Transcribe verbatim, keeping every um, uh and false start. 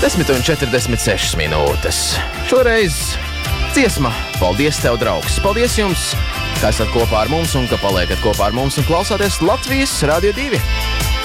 desmit un četrdesmit sešas minūtes. Šoreiz dziesma Paldies tev, draugs! Paldies jums, ka esat kopā ar mums un ka paliekat kopā ar mums un klausāties Latvijas Radio divi.